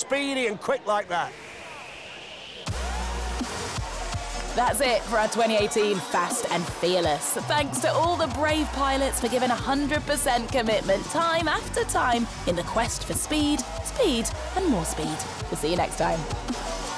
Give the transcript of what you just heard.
speedy and quick like that. That's it for our 2018 Fast and Fearless. Thanks to all the brave pilots for giving 100% commitment time after time in the quest for speed, and more speed. We'll see you next time.